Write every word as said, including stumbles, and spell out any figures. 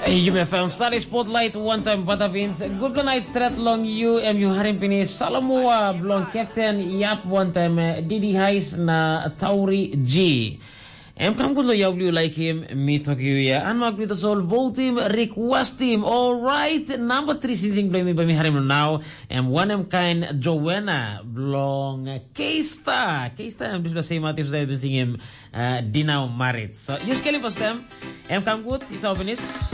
You may film study spotlight one time Batavins. Good night straight long you em you harim pini Salamua blong captain yap one time Didi Hais na Tauri G. Em kam good lo yaw you like him me talk you ya. An mag to sol vote him request him. All right, number three sitting blame me by me harim now. Em one em kind Joanna blong Keista Keista em bisa say matif saya sing him Dinau Marit. So you skelly post them. Em kam good is open is.